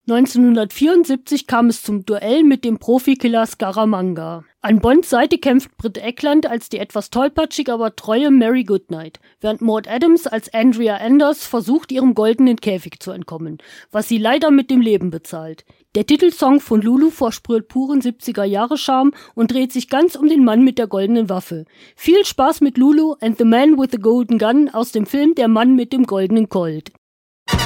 1974 kam es zum Duell mit dem Profikiller Scaramanga. An Bonds Seite kämpft Britt Ekland als die etwas tollpatschige, aber treue Mary Goodnight, während Maud Adams als Andrea Anders versucht, ihrem goldenen Käfig zu entkommen, was sie leider mit dem Leben bezahlt. Der Titelsong von Lulu versprüht puren 70er-Jahre-Charme und dreht sich ganz um den Mann mit der goldenen Waffe. Viel Spaß mit Lulu and the Man with the Golden Gun aus dem Film Der Mann mit dem goldenen Colt.